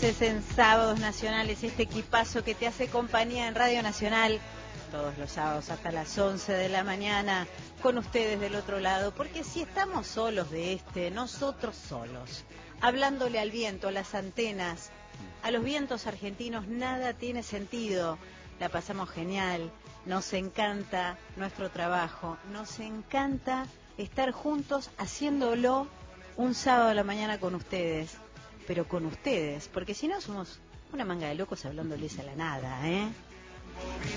meses en Sábados Nacionales, este equipazo que te hace compañía en Radio Nacional todos los sábados hasta las 11 de la mañana, con ustedes del otro lado, porque si estamos solos nosotros solos, hablándole al viento, a las antenas, a los vientos argentinos, nada tiene sentido. La pasamos genial, nos encanta nuestro trabajo, nos encanta estar juntos haciéndolo un sábado a la mañana con ustedes, pero con ustedes, porque si no somos una manga de locos hablándoles a la nada, ¿eh?